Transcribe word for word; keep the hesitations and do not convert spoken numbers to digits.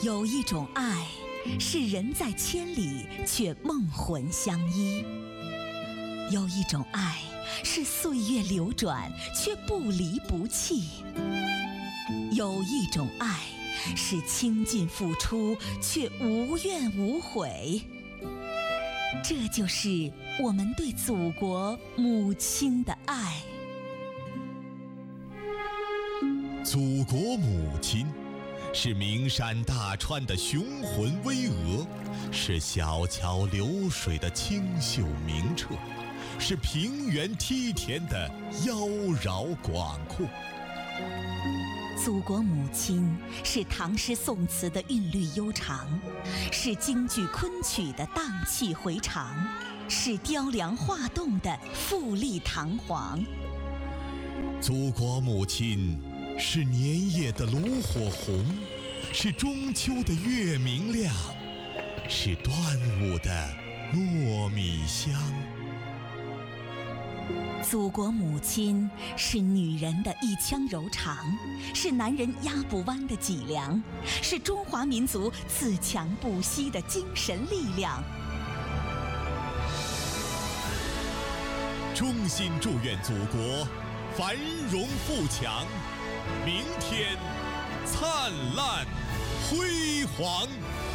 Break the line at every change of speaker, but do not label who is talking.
有一种爱，是人在千里却梦魂相依；有一种爱，是岁月流转却不离不弃；有一种爱，是倾尽付出却无怨无悔。这就是我们对祖国母亲的爱。
祖国母亲是名山大川的雄浑巍峨，是小桥流水的清秀明澈，是平原梯田的妖娆广阔。
祖国母亲是唐诗宋词的韵律悠长，是京剧昆曲的荡气回肠，是雕梁画栋的富丽堂皇。
祖国母亲是年夜的炉火红，是中秋的月明亮，是端午的糯米香。
祖国母亲是女人的一腔柔肠，是男人压不弯的脊梁，是中华民族自强不息的精神力量。
衷心祝愿祖国繁荣富强，明天灿烂辉煌。